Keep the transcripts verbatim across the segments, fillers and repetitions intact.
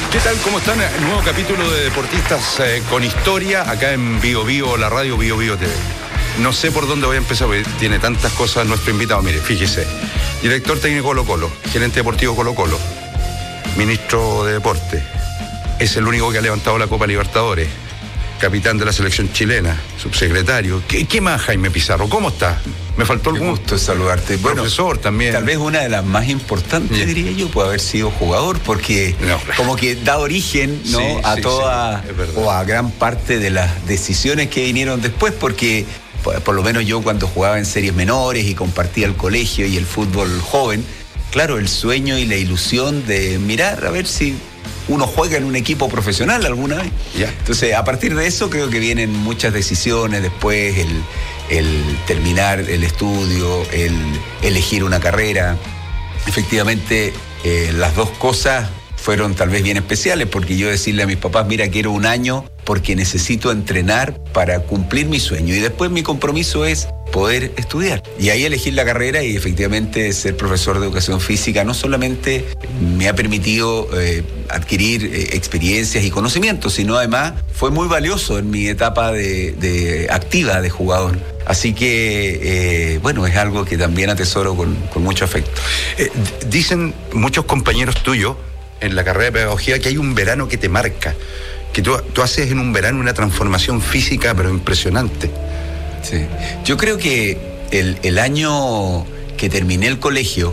¿Qué tal? ¿Cómo están? Nuevo capítulo de Deportistas eh, con Historia, acá en Bio Bio, la radio Bio Bio T V. No sé por dónde voy a empezar, porque tiene tantas cosas nuestro invitado. Mire, fíjese. Director técnico Colo Colo, gerente deportivo Colo Colo, ministro de Deporte. Es el único que ha levantado la Copa Libertadores. Capitán de la selección chilena, subsecretario. ¿Qué, qué más, Jaime Pizarro? ¿Cómo está? Me faltó algún... Qué gusto saludarte. Bueno, profesor también. Tal vez una de las más importantes, yeah. diría yo, puede haber sido jugador, porque no, claro. como que da origen, ¿no? Sí, a sí, toda, sí, o a gran parte de las decisiones que vinieron después, porque por, por lo menos yo cuando jugaba en series menores y compartía el colegio y el fútbol joven, claro, el sueño y la ilusión de mirar a ver si uno juega en un equipo profesional alguna vez. Yeah. Entonces, a partir de eso creo que vienen muchas decisiones después, el, el terminar el estudio, el elegir una carrera. Efectivamente, eh, las dos cosas fueron tal vez bien especiales, porque yo decirle a mis papás, mira, quiero un año porque necesito entrenar para cumplir mi sueño. Y después mi compromiso es poder estudiar. Y ahí elegir la carrera, y efectivamente ser profesor de educación física no solamente me ha permitido eh, adquirir eh, experiencias y conocimientos, sino además fue muy valioso en mi etapa de, de activa de jugador. Así que, eh, bueno, es algo que también atesoro con, con mucho afecto. Eh, dicen muchos compañeros tuyos en la carrera de pedagogía que hay un verano que te marca, que tú, tú haces en un verano una transformación física pero impresionante. Sí. Yo creo que el, el año que terminé el colegio,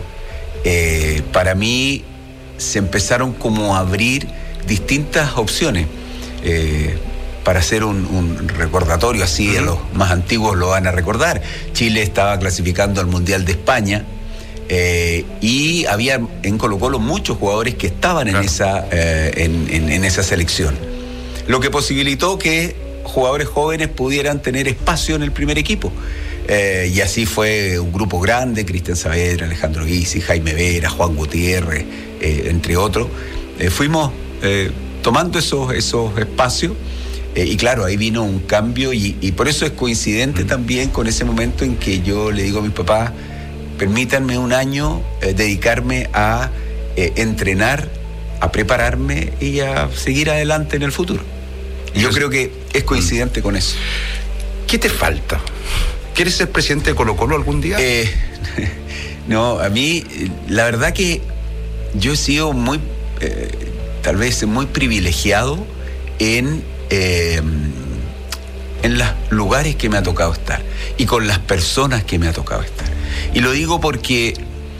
eh, para mí se empezaron como a abrir distintas opciones. Eh, para hacer un, un recordatorio así, uh-huh. a los más antiguos lo van a recordar. Chile estaba clasificando al Mundial de España, eh, y había en Colo Colo muchos jugadores que estaban claro. en, esa, eh, en, en, en esa selección. Lo que posibilitó que jugadores jóvenes pudieran tener espacio en el primer equipo. Eh, y así fue un grupo grande: Cristian Saavedra, Alejandro Guisi, Jaime Vera, Juan Gutiérrez, eh, entre otros. Eh, fuimos eh, tomando esos, esos espacios, eh, y claro, ahí vino un cambio, y, y por eso es coincidente mm. también con ese momento en que yo le digo a mis papás, permítanme un año eh, dedicarme a eh, entrenar, a prepararme y a seguir adelante en el futuro. Y yo creo que es coincidente con eso. ¿Qué te falta? ¿Quieres ser presidente de Colo Colo algún día? Eh, no, a mí, la verdad que yo he sido muy, eh, tal vez muy privilegiado en, eh, en los lugares que me ha tocado estar y con las personas que me ha tocado estar. Y lo digo porque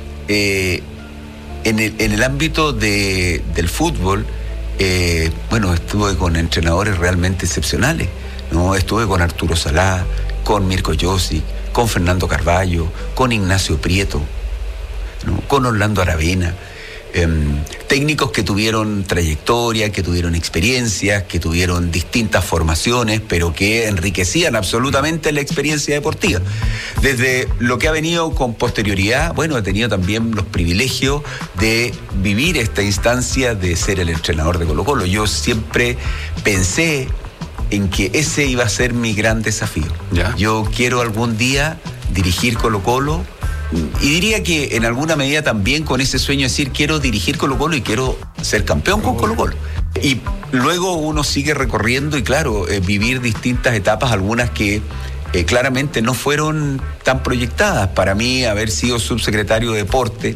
eh, en, el, en el ámbito de, del fútbol, Eh, bueno, estuve con entrenadores realmente excepcionales, ¿no? Estuve con Arturo Salá, con Mirko Josic, con Fernando Carvalho, con Ignacio Prieto, ¿no? Con Orlando Aravena, eh, técnicos que tuvieron trayectoria, que tuvieron experiencias, que tuvieron distintas formaciones, pero que enriquecían absolutamente la experiencia deportiva. Desde lo que ha venido con posterioridad, bueno, he tenido también los privilegios de vivir esta instancia de ser el entrenador de Colo Colo. Yo siempre pensé en que ese iba a ser mi gran desafío. ¿Ya? Yo quiero algún día dirigir Colo Colo, y diría que en alguna medida también con ese sueño de decir, quiero dirigir Colo Colo y quiero ser campeón con Colo Colo. Y luego uno sigue recorriendo y claro, eh, vivir distintas etapas, algunas que eh, claramente no fueron tan proyectadas. Para mí, haber sido subsecretario de Deporte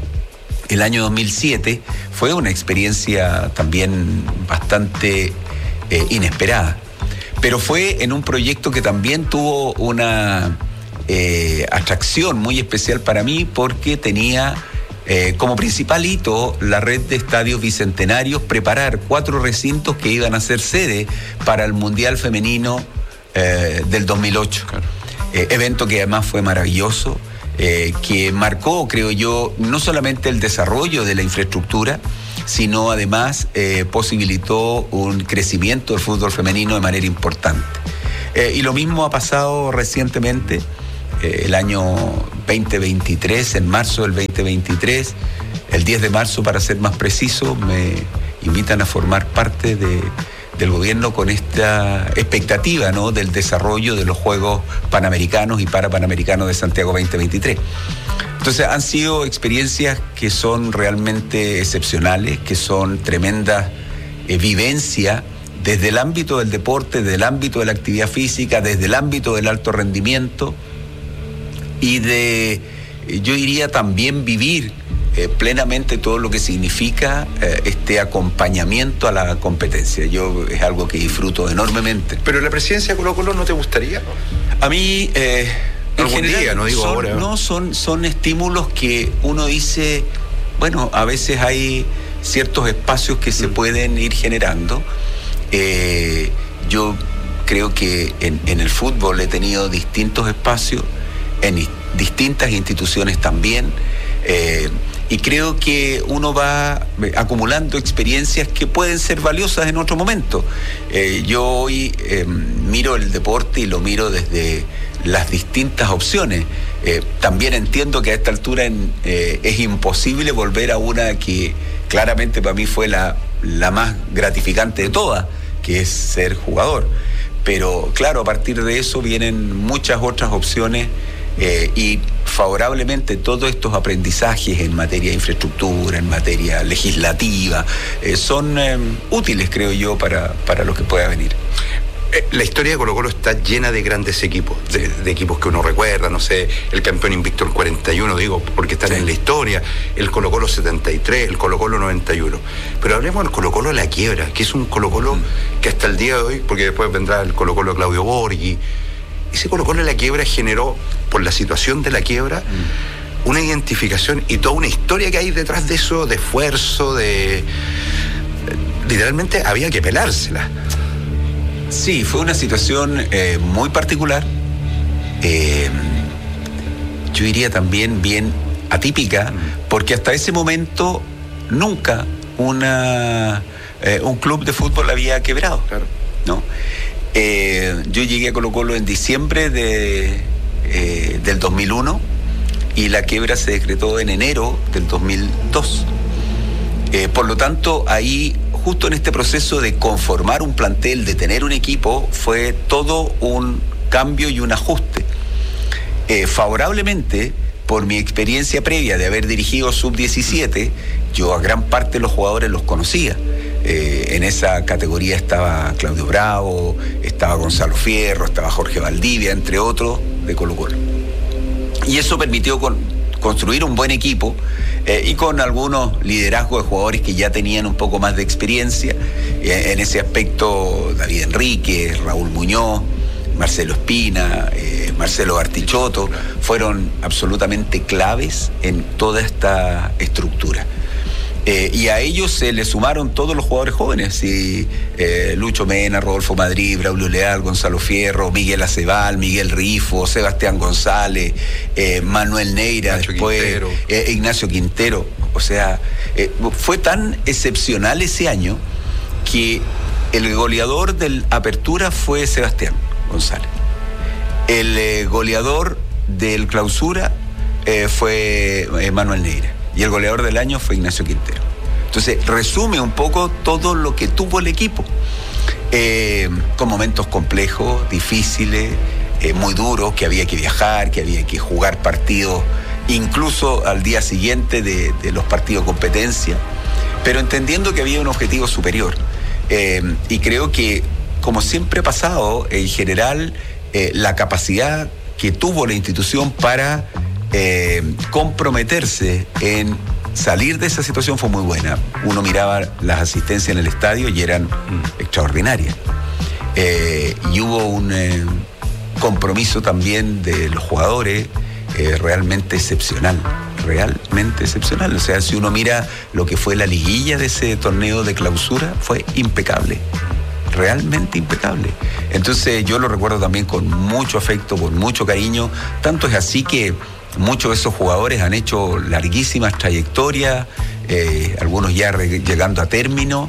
el año dos mil siete fue una experiencia también bastante eh, inesperada. Pero fue en un proyecto que también tuvo una eh, atracción muy especial para mí, porque tenía eh, como principal hito la red de estadios bicentenarios, preparar cuatro recintos que iban a ser sede para el Mundial Femenino eh, del dos mil ocho. Claro. Eh, evento que además fue maravilloso, eh, que marcó, creo yo, no solamente el desarrollo de la infraestructura, sino además eh, posibilitó un crecimiento del fútbol femenino de manera importante. Eh, y lo mismo ha pasado recientemente, eh, el año veinte veintitrés, en marzo del veinte veintitrés, el diez de marzo para ser más preciso, me invitan a formar parte de, del gobierno con esta expectativa, ¿no?, del desarrollo de los Juegos Panamericanos y Parapanamericanos de Santiago veinte veintitrés. Entonces han sido experiencias que son realmente excepcionales, que son tremendas eh, vivencia desde el ámbito del deporte, desde el ámbito de la actividad física, desde el ámbito del alto rendimiento y de, yo diría, también vivir eh, plenamente todo lo que significa eh, este acompañamiento a la competencia. Yo es algo que disfruto enormemente. ¿Pero la presidencia de Colo-Colo no te gustaría? A mí... Eh, en algún general, día, no digo son, ahora. No, son, son estímulos que uno dice, bueno, a veces hay ciertos espacios que se pueden ir generando. Eh, yo creo que en, en el fútbol he tenido distintos espacios, en i- distintas instituciones también, eh, y creo que uno va acumulando experiencias que pueden ser valiosas en otro momento. Eh, yo hoy eh, miro el deporte y lo miro desde las distintas opciones. Eh, también entiendo que a esta altura en, eh, es imposible volver a una que claramente para mí fue la, la más gratificante de todas, que es ser jugador. Pero claro, a partir de eso vienen muchas otras opciones eh, y favorablemente todos estos aprendizajes en materia de infraestructura, en materia legislativa, eh, son eh, útiles, creo yo, para, para lo que pueda venir. La historia de Colo-Colo está llena de grandes equipos, de, de equipos que uno recuerda, no sé, el campeón invicto el cuarenta y uno, digo, porque están sí. en la historia, el Colo-Colo setenta y tres, el Colo-Colo noventa y uno. Pero hablemos del Colo-Colo de la quiebra, que es un Colo-Colo mm. que hasta el día de hoy, porque después vendrá el Colo-Colo de Claudio Borghi, ese Colo-Colo de la quiebra generó, por la situación de la quiebra, mm. una identificación y toda una historia que hay detrás de eso, de esfuerzo, de... Literalmente había que pelársela. Sí, fue una situación eh, muy particular, eh, yo diría también bien atípica, porque hasta ese momento nunca una, eh, un club de fútbol había quebrado, claro. ¿no? Eh, yo llegué a Colo-Colo en diciembre de, eh, del dos mil uno y la quiebra se decretó en enero del dos mil dos. Eh, por lo tanto, ahí... justo en este proceso de conformar un plantel, de tener un equipo, fue todo un cambio y un ajuste. Eh, favorablemente, por mi experiencia previa de haber dirigido sub diecisiete, yo a gran parte de los jugadores los conocía. Eh, en esa categoría estaba Claudio Bravo, estaba Gonzalo Fierro, estaba Jorge Valdivia, entre otros, de Colo-Colo. Y eso permitió con, construir un buen equipo, Eh, y con algunos liderazgos de jugadores que ya tenían un poco más de experiencia. Eh, en ese aspecto, David Enrique, Raúl Muñoz, Marcelo Espina, eh, Marcelo Bartichotto, fueron absolutamente claves en toda esta estructura. Eh, y a ellos se le sumaron todos los jugadores jóvenes, y, eh, Lucho Mena, Rodolfo Madrid, Braulio Leal, Gonzalo Fierro, Miguel Acebal, Miguel Rifo, Sebastián González, eh, Manuel Neira, Ignacio después Quintero. Eh, Ignacio Quintero. O sea, eh, fue tan excepcional ese año que el goleador del Apertura fue Sebastián González. El eh, goleador del Clausura eh, fue eh, Manuel Neira. Y el goleador del año fue Ignacio Quintero. Entonces, resume un poco todo lo que tuvo el equipo. Eh, con momentos complejos, difíciles, eh, muy duros, que había que viajar, que había que jugar partidos, incluso al día siguiente de, de los partidos de competencia, pero entendiendo que había un objetivo superior. Eh, y creo que, como siempre ha pasado, en general, eh, la capacidad que tuvo la institución para... Eh, comprometerse en salir de esa situación fue muy buena. Uno miraba las asistencias en el estadio y eran mm. extraordinarias. Eh, y hubo un eh, compromiso también de los jugadores eh, realmente excepcional, realmente excepcional. O sea, si uno mira lo que fue la liguilla de ese torneo de clausura, fue impecable. Realmente impecable. Entonces yo lo recuerdo también con mucho afecto, con mucho cariño. Tanto es así que muchos de esos jugadores han hecho larguísimas trayectorias, eh, algunos ya re- llegando a término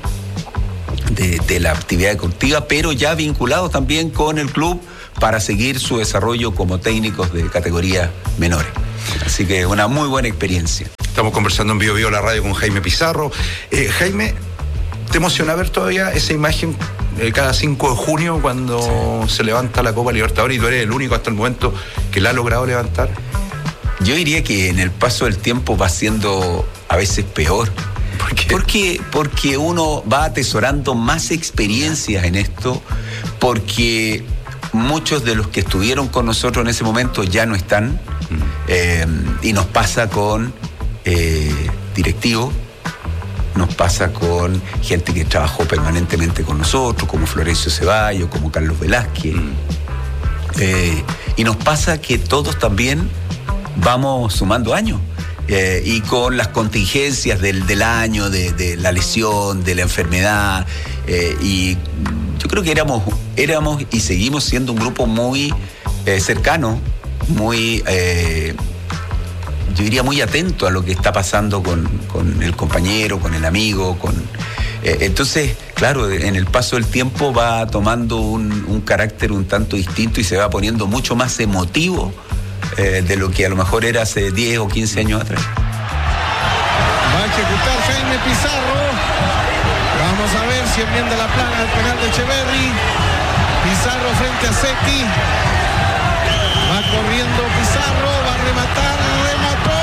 de, de la actividad deportiva, pero ya vinculados también con el club para seguir su desarrollo como técnicos de categorías menores. Así que una muy buena experiencia. Estamos conversando en Bio Bio la radio con Jaime Pizarro. Eh, Jaime, ¿te emociona ver todavía esa imagen eh, cada cinco de junio cuando sí. se levanta la Copa Libertadores y tú eres el único hasta el momento que la ha logrado levantar? Yo diría que en el paso del tiempo va siendo a veces peor, ¿Por qué? Porque, porque uno va atesorando más experiencias en esto, porque muchos de los que estuvieron con nosotros en ese momento ya no están, mm. eh, y nos pasa con eh, directivos, nos pasa con gente que trabajó permanentemente con nosotros, como Florencio Ceballos, como Carlos Velázquez, mm. eh, y nos pasa que todos también vamos sumando años. Eh, y con las contingencias del, del año, de, de la lesión, de la enfermedad, eh, y yo creo que éramos, éramos y seguimos siendo un grupo muy eh, cercano, muy, eh, yo diría muy atento a lo que está pasando con, con el compañero, con el amigo, con eh, entonces, claro, en el paso del tiempo va tomando un, un carácter un tanto distinto y se va poniendo mucho más emotivo Eh, de lo que a lo mejor era hace diez o quince años atrás. Va a ejecutar Jaime Pizarro. Vamos a ver si enmienda la plana al penal de Echeverri. Pizarro frente a Seti. Va corriendo Pizarro, va a rematar, remató.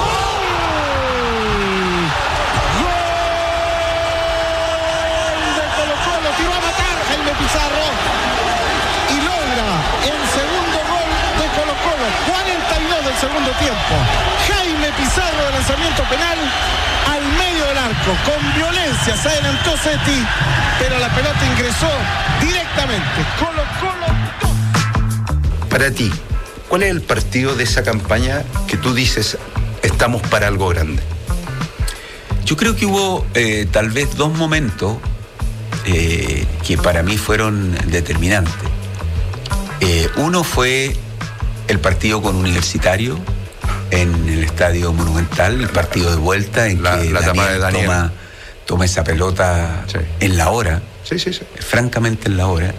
¡Gol de Colo-Colo! Tiró a matar Jaime Pizarro y logra el segundo gol de Colo-Colo, cuarenta y dos del segundo tiempo. Jaime Pizarro de lanzamiento penal al medio del arco, con violencia se adelantó Seti, pero la pelota ingresó directamente. Colo-Colo dos. Para ti, ¿cuál es el partido de esa campaña que tú dices estamos para algo grande? Yo creo que hubo eh, tal vez dos momentos eh, que para mí fueron determinantes. Eh, uno fue el partido con Universitario en el Estadio Monumental, el partido de vuelta en la, que la Daniel, de Daniel. Toma, toma esa pelota sí. en la hora, sí, sí, sí. francamente en la hora.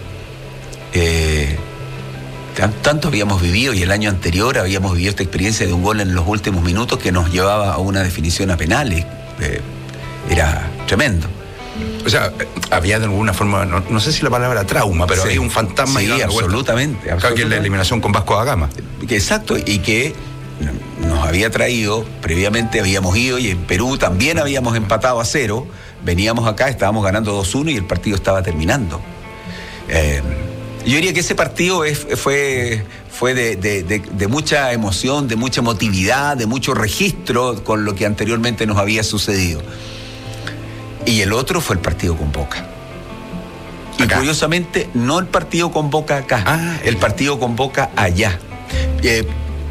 Eh, tanto habíamos vivido, y el año anterior habíamos vivido esta experiencia de un gol en los últimos minutos que nos llevaba a una definición a penales. Eh, era tremendo. O sea, había de alguna forma, no, no sé si la palabra trauma, pero sí. había un fantasma. Sí, absolutamente. Claro, que es la eliminación con Vasco da Gama. Exacto, y que nos había traído, previamente habíamos ido, y en Perú también habíamos empatado a cero, veníamos acá, estábamos ganando dos uno y el partido estaba terminando. Eh, yo diría que ese partido es, fue, fue de, de, de, de mucha emoción, de mucha emotividad, de mucho registro con lo que anteriormente nos había sucedido. Y el otro fue el partido con Boca. Y acá, curiosamente, no el partido con Boca acá, ah, el partido con Boca allá. Eh,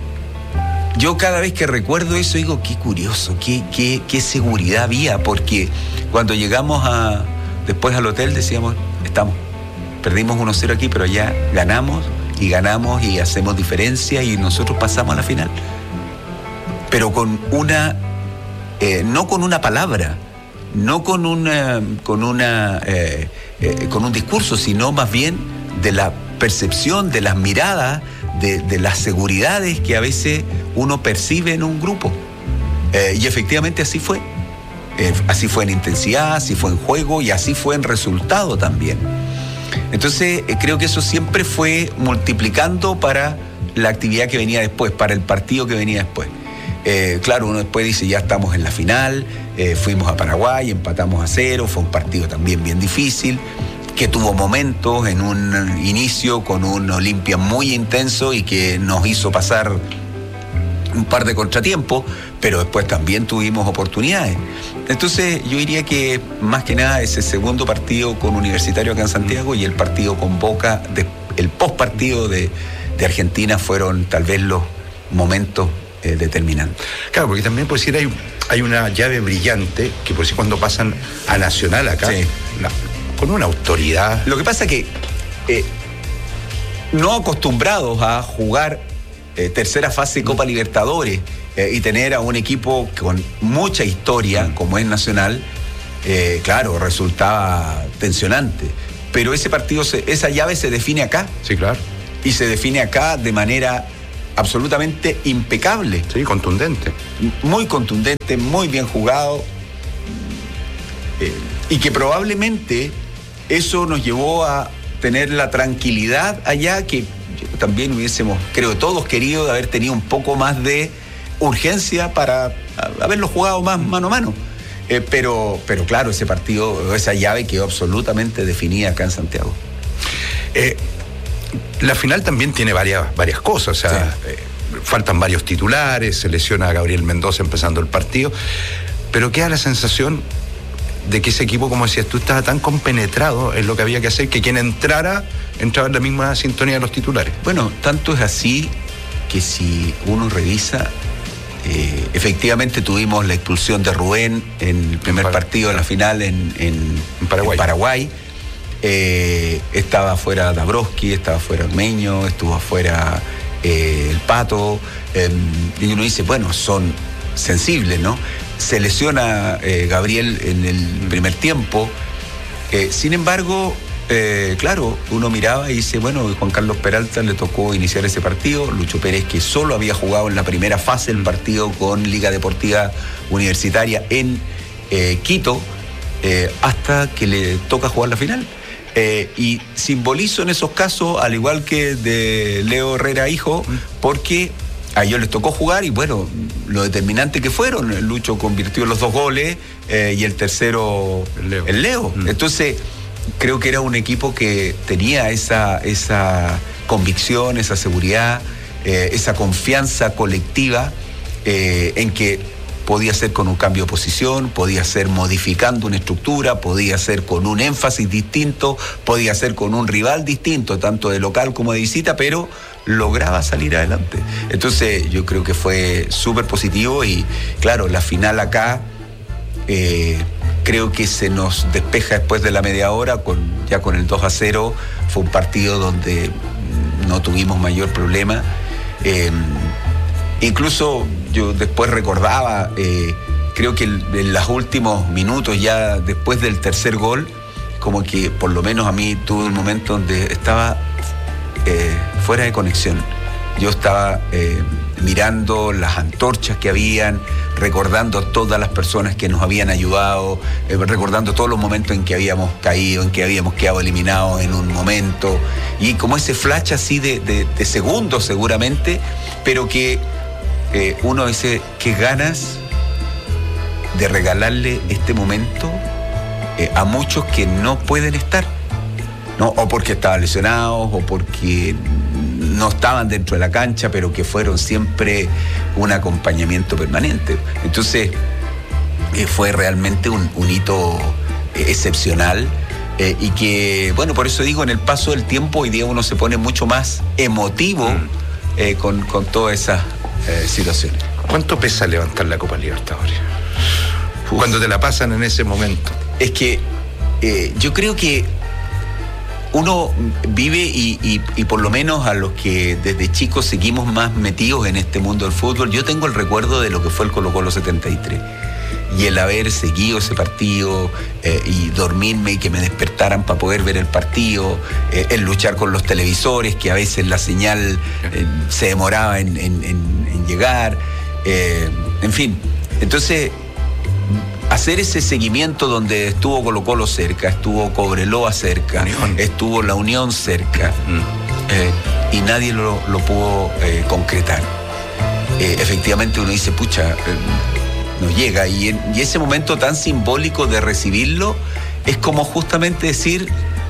yo cada vez que recuerdo eso digo, qué curioso, qué, qué, qué seguridad había, porque cuando llegamos a, después al hotel decíamos, estamos, perdimos uno cero aquí, pero allá ganamos, y ganamos, y hacemos diferencia, y nosotros pasamos a la final. Pero con una, eh, no con una palabra, no con una, con una, eh, eh, con un discurso, sino más bien de la percepción, de las miradas, de, de las seguridades que a veces uno percibe en un grupo. Eh, y efectivamente así fue. Eh, así fue en intensidad, así fue en juego y así fue en resultado también. Entonces eh, creo que eso siempre fue multiplicando para la actividad que venía después, para el partido que venía después. Eh, claro, uno después dice, ya estamos en la final, eh, fuimos a Paraguay, empatamos a cero, fue un partido también bien difícil, que tuvo momentos en un inicio con un Olimpia muy intenso y que nos hizo pasar un par de contratiempos, pero después también tuvimos oportunidades. Entonces yo diría que más que nada ese segundo partido con Universitario acá en Santiago y el partido con Boca, de, el post partido de, de Argentina fueron tal vez los momentos eh, determinantes. Claro, porque también por decir hay, hay una llave brillante que por decir cuando pasan a Nacional acá, sí. la, con una autoridad. Lo que pasa es que eh, no acostumbrados a jugar eh, tercera fase de Copa Libertadores eh, y tener a un equipo con mucha historia mm. como es Nacional, eh, claro, resultaba tensionante. Pero ese partido, se, esa llave se define acá. Sí, claro. Y se define acá de manera absolutamente impecable. Sí, contundente. Muy contundente, muy bien jugado. Eh, y que probablemente eso nos llevó a tener la tranquilidad allá que también hubiésemos, creo, todos querido de haber tenido un poco más de urgencia para haberlo jugado más mano a mano. Eh, pero, pero claro, ese partido, esa llave quedó absolutamente definida acá en Santiago. Eh, la final también tiene varias, varias cosas, o sea, sí. eh, faltan varios titulares, se lesiona a Gabriel Mendoza empezando el partido, pero queda la sensación de que ese equipo, como decías tú, estaba tan compenetrado en lo que había que hacer, que quien entrara, entraba en la misma sintonía de los titulares. Bueno, tanto es así que si uno revisa, eh, efectivamente tuvimos la expulsión de Rubén en el primer en partido de la final en, en, en Paraguay. En Paraguay. Eh, estaba afuera Dabrowski, estaba afuera Ormeño, estuvo afuera eh, el Pato, eh, y uno dice, bueno, son sensibles, ¿no? Se lesiona eh, Gabriel en el primer tiempo, eh, sin embargo, eh, claro, uno miraba y dice, bueno, Juan Carlos Peralta le tocó iniciar ese partido, Lucho Pérez, que solo había jugado en la primera fase del partido con Liga Deportiva Universitaria en eh, Quito, eh, hasta que le toca jugar la final. Eh, y simbolizo en esos casos, al igual que de Leo Herrera hijo, porque a ellos les tocó jugar y bueno, lo determinante que fueron, Lucho convirtió los dos goles eh, y el tercero el Leo. El Leo. Mm. Entonces, creo que era un equipo que tenía esa, esa convicción, esa seguridad, eh, esa confianza colectiva eh, en que podía ser con un cambio de posición, podía ser modificando una estructura, podía ser con un énfasis distinto, podía ser con un rival distinto, tanto de local como de visita, pero lograba salir adelante. Entonces yo creo que fue súper positivo y claro, la final acá eh, creo que se nos despeja después de la media hora, con, ya con el dos a cero, fue un partido donde no tuvimos mayor problema. Eh, incluso yo después recordaba, eh, creo que en los últimos minutos, ya después del tercer gol, como que por lo menos a mí tuve un momento donde estaba eh, fuera de conexión. Yo estaba eh, mirando las antorchas que habían, recordando a todas las personas que nos habían ayudado, eh, recordando todos los momentos en que habíamos caído, en que habíamos quedado eliminados en un momento, y como ese flash así de, de, de segundos seguramente, pero que Eh, uno dice, qué ganas de regalarle este momento eh, a muchos que no pueden estar, ¿no? O porque estaban lesionados, o porque no estaban dentro de la cancha, pero que fueron siempre un acompañamiento permanente. Entonces, eh, fue realmente un, un hito eh, excepcional eh, y que, bueno, por eso digo, en el paso del tiempo, hoy día uno se pone mucho más emotivo eh, con, con todas esas Eh, situaciones. ¿Cuánto pesa levantar la Copa Libertadores? Uf. Cuando te la pasan en ese momento. Es que eh, yo creo que uno vive y, y, y por lo menos a los que desde chicos seguimos más metidos en este mundo del fútbol, yo tengo el recuerdo de lo que fue el Colo-Colo setenta y tres. Y el haber seguido ese partido eh, y dormirme y que me despertaran para poder ver el partido, eh, el luchar con los televisores, que a veces la señal eh, se demoraba en, en, en, en llegar, eh, en fin. Entonces, hacer ese seguimiento donde estuvo Colo-Colo cerca, estuvo Cobreloa cerca, Unión. estuvo la Unión cerca, mm. eh, y nadie lo, lo pudo eh, concretar. Eh, efectivamente uno dice, pucha... Eh, nos llega, y, en, y ese momento tan simbólico de recibirlo es como justamente decir,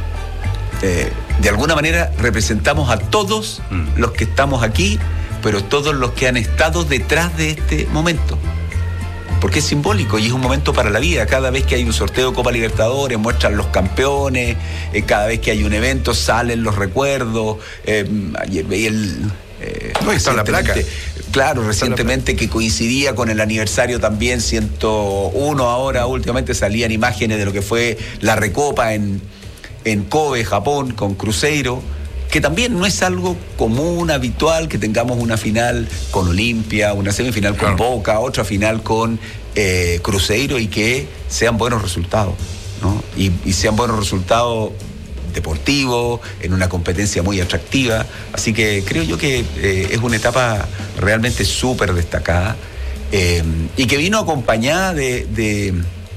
eh, de alguna manera representamos a todos mm. los que estamos aquí, pero todos los que han estado detrás de este momento, porque es simbólico y es un momento para la vida. Cada vez que hay un sorteo de Copa Libertadores muestran los campeones, eh, cada vez que hay un evento salen los recuerdos. eh, ayer veía el Eh, no, está la placa. Claro, recientemente que coincidía con el aniversario también ciento uno, ahora últimamente salían imágenes de lo que fue la Recopa en, en Kobe, Japón, con Cruzeiro, que también no es algo común, habitual, que tengamos una final con Olimpia, una semifinal con claro. Boca, otra final con eh, Cruzeiro, y que sean buenos resultados, ¿no? Y, y sean buenos resultados deportivo, en una competencia muy atractiva. Así que creo yo que eh, es una etapa realmente súper destacada eh, y que vino acompañada de, de,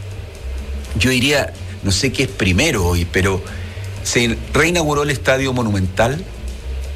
yo diría, no sé qué es primero hoy, pero se reinauguró el Estadio Monumental,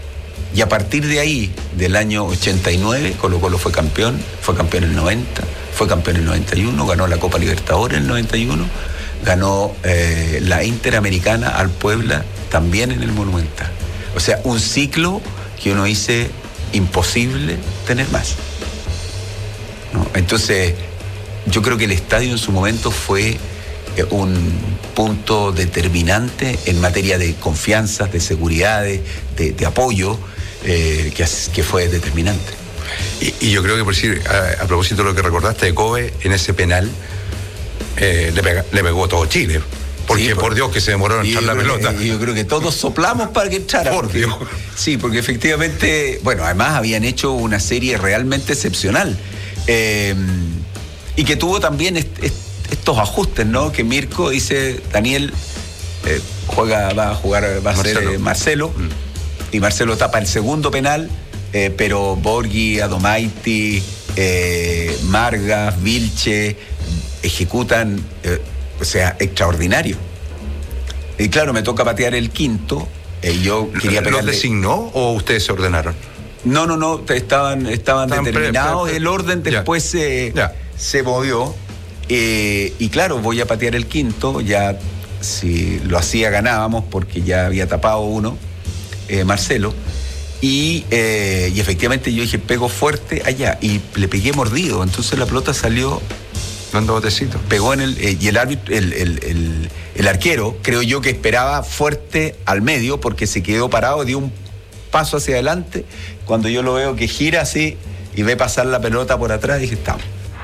y a partir de ahí, del año ochenta y nueve, Colo-Colo fue campeón, fue campeón en el noventa, fue campeón en el noventa y uno, ganó la Copa Libertadores en el noventa y uno, ganó eh, la Interamericana al Puebla también en el Monumental. O sea, un ciclo que uno dice imposible tener más, ¿no? Entonces, yo creo que el estadio en su momento fue eh, un punto determinante en materia de confianza, de seguridad, de, de, de apoyo, eh, que, que fue determinante. Y, y yo creo que, por decir, a, a propósito de lo que recordaste de Kobe, en ese penal eh, le, pega, le pegó todo Chile. Porque, sí, por, por Dios, que se demoró en entrar la pelota. Que, yo creo que todos soplamos para que entrara. Por porque, Dios. Sí, porque efectivamente, bueno, además habían hecho una serie realmente excepcional. Eh, y que tuvo también est, est, estos ajustes, ¿no? Que Mirko dice, Daniel eh, juega, va a jugar, va a Marcelo. ser eh, Marcelo. Mm. Y Marcelo tapa el segundo penal, eh, pero Borghi, Adomaiti, eh, Margas, Vilche ejecutan... Eh, o sea, extraordinario. Y claro, me toca patear el quinto. Eh, yo quería pegarle... ¿Los designó o ustedes se ordenaron? No, no, no, estaban, estaban, estaban determinados. Pre, pre, pre, el orden después ya. Se, ya. se movió. Eh, y claro, voy a patear el quinto. Ya, si lo hacía, ganábamos, porque ya había tapado uno, eh, Marcelo. Y, eh, y efectivamente yo dije, pego fuerte allá. Y le pegué mordido. Entonces la pelota salió... dando botecitos. Pegó en el... Eh, y el árbitro, el, el, el, el arquero, creo yo que esperaba fuerte al medio, porque se quedó parado, dio un paso hacia adelante. Cuando yo lo veo que gira así y ve pasar la pelota por atrás, dije, estamos.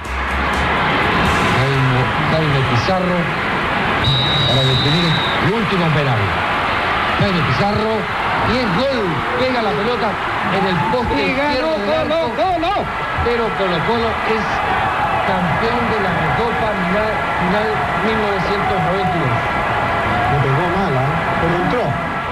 Jaime, Jaime Pizarro para definir el último penal. Jaime Pizarro, y es gol. Pega la pelota en el poste izquierdo. Colo, Colo. Pero Colo Colo es campeón de la Recopa final, final mil novecientos noventa y dos. Le pegó mala, ¿eh? Pero entró.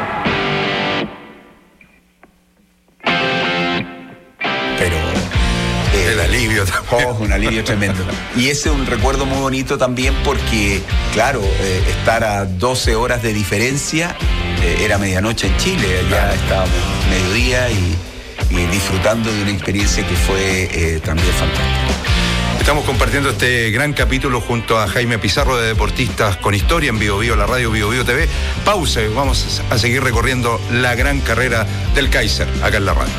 Pero eh, el alivio también. Oh, un alivio tremendo. Y ese es un recuerdo muy bonito también porque, claro, eh, estar a doce horas de diferencia, eh, era medianoche en Chile, allá claro. Estábamos mediodía y, y disfrutando de una experiencia que fue eh, también fantástica. Estamos compartiendo este gran capítulo junto a Jaime Pizarro de Deportistas con Historia en Bio Bio, la radio Bio Bio T V. Pausa y vamos a seguir recorriendo la gran carrera del Kaiser acá en la radio.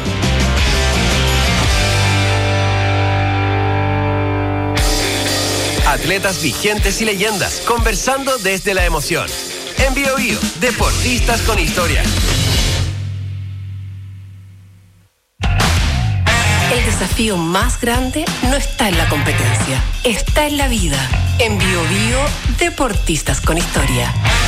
Atletas vigentes y leyendas, conversando desde la emoción. En Bio Bio, Deportistas con Historia. El desafío más grande no está en la competencia, está en la vida. En Bio Bio, Deportistas con Historia.